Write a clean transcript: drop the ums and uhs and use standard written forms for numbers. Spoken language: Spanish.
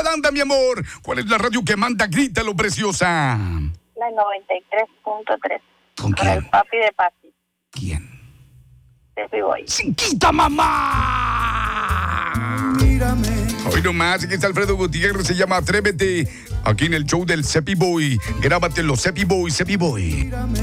Yolanda, mi amor, ¿cuál es la radio que manda? Grítalo, preciosa. La 93.3. ¿Con Con el quién? papi de papi. ¿Quién? Pepe Boy. ¡Chiquita mamá! Hoy nomás, aquí está Alfredo Gutiérrez, se llama Atrévete. Aquí en el show del Cepi Boy. Grábatelo, Cepi Boy, Cepi Boy.